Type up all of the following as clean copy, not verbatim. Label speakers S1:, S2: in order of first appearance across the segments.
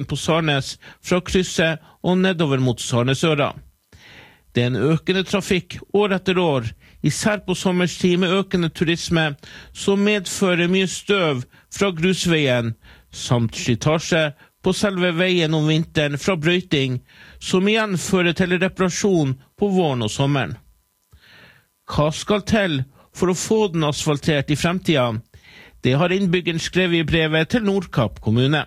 S1: på Sarnes fra krysset og nedover mot Sarnesøra. Det en økende trafikk år etter år, især på sommerstid med økende turisme, som medfører mye støv fra grusveien, samt slitasje på selve veien om vinteren fra brøyting, som igjen fører til reparasjon på våren og sommeren. Hva skal til for å få den asfaltert i fremtiden? Det har innbyggeren skrevet i brevet til Nordkapp kommune.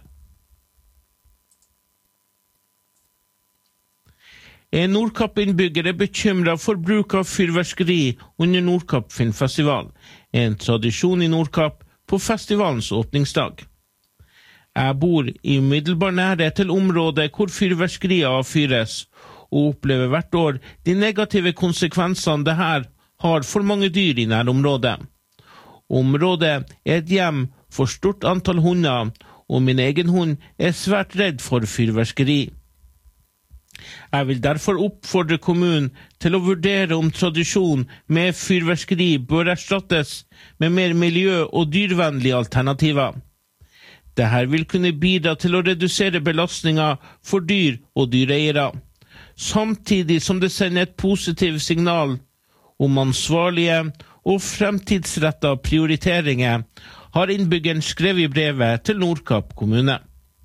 S1: En Nordkapp-innbygger bekymret for bruk av fyrverkeri under Nordkapp Filmfestival, en tradisjon i Nordkapp på festivalens åpningsdag. Jeg bor i umiddelbar nærhet til området hvor fyrverkeriet avfyres, og opplever hvert år de negative konsekvensene det her har for mange dyr i nærområdet. Området er et hjem for stort antall hunder, og min egen hund er svært redd for fyrverkeri. Jeg vil derfor oppfordre kommunen til å vurdere om tradisjon med fyrverkeri bør erstattes med mer miljø- og dyrvennlige alternativer. Dette vil kunne bidra til å redusere belastninger for dyr og dyreeiere, samtidig som det sender et positivt signal om ansvarlige og fremtidsrettede prioriteringer, har innbyggeren skrevet i brevet til Nordkapp kommune.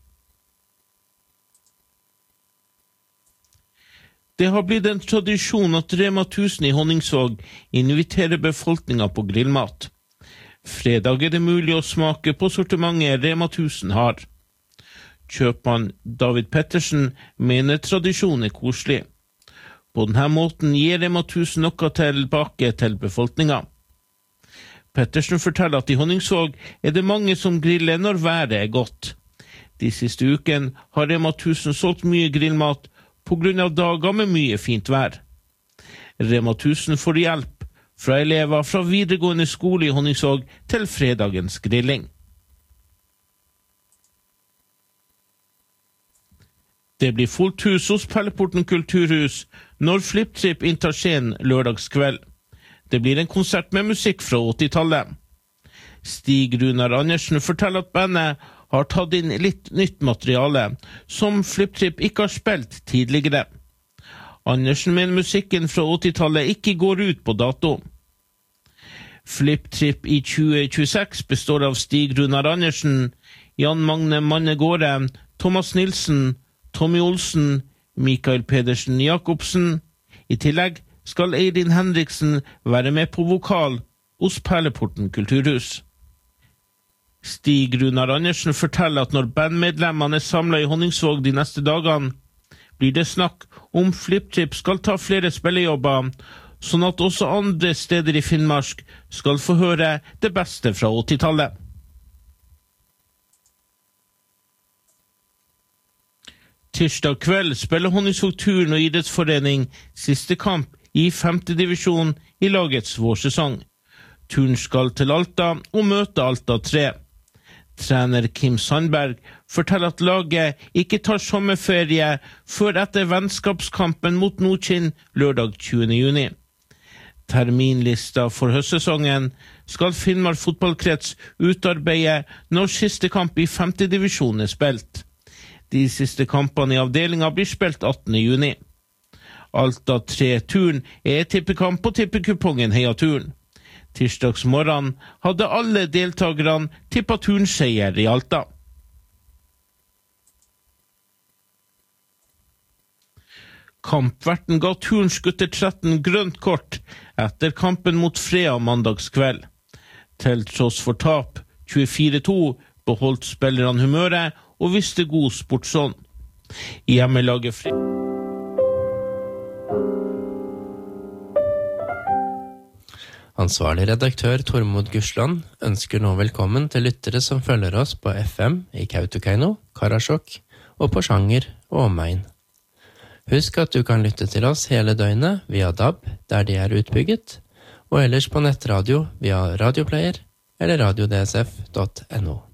S1: Det har blitt en tradisjon at Rema 1000 i Honningsvåg inviterer befolkningen på grillmat. Fredag er det mulig å smake på sortimentet Rema 1000 har. Kjøpmann David Pettersen mener tradisjonen er koselig. På denne måten gir Rema 1000 noe tilbake til befolkningen. Pettersen forteller at i Honningsvåg er det mange som griller når været er godt. De siste ukene har Rema 1000 solgt mye grillmat på grunn av dager med mye fint vær. Rema 1000 får hjelp fra elever fra videregående skole i Honningsvåg til fredagens grilling. Det blir fullt hus hos Pelleporten kulturhus når Flip-Trip inntar scenen lørdagskveld. Det blir en konsert med musikk fra 80-tallet. Stig Runar Andersen forteller at bandet har tatt inn litt nytt materiale, som Flip-Trip ikke har spilt tidligere. Andersen mener musikken fra 80-tallet ikke går ut på dato. Flip-Trip i 2026 består av Stig Runar Andersen, Jan Magne Mannegårde, Thomas Nilsen, Tommy Olsen, Mikael Pedersen Jakobsen. I tillegg skal Eirin Henriksen være med på vokal hos Pelleporten kulturhus. Stig Runar Andersen forteller at når bandmedlemmene er samlet i Honningsvåg de neste dagene, blir det snakk om Flip-Trip skal ta flere spillejobber, sånn at også andre steder i Finnmark skal få høre det beste fra 80-tallet. Tirsdag kveld spiller Honningsvåg Turn og idrettsforening siste kamp i 5. divisjon i lagets vårsesong. Turn skal til Alta og møte Alta 3. Trener Kim Sandberg forteller at laget ikke tar sommerferie før etter vennskapskampen mot Nordkinn lørdag 20. juni. Terminlista for høstsesongen skal Finnmark fotballkrets utarbeide når siste kamp i 5. divisjon er spilt. De siste kampene i avdelingen blir spilt 18. juni. Alta 3 Turn er tippekamp på tippekupongen Heia Turn. Tirsdagsmorgen hadde alle deltakerne tippet turnseier i Alta. Kampverten ga Turns gutter 13 grønt kort etter kampen mot Frea mandagskveld. Til tross for tap 24-2 beholdt spillerne humøret og viste god sportsånd. Hjemmelaget Frea
S2: Ansvarlig redaktør Tormod Gursland ønsker nå velkommen til lyttere som følger oss på FM i Kautokeino, Karasjok og på Sjanger og omegn. Husk at du kan lytte til oss hele døgnet via DAB der de er utbygget, og ellers på nettradio via radioplayer eller radiodsf.no.